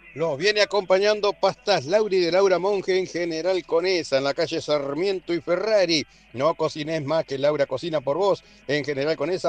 Los viene acompañando Pastas Lauri de Laura Monge en General Conesa, en la calle Sarmiento y Ferrari. No cocines más que Laura cocina por vos en General Conesa.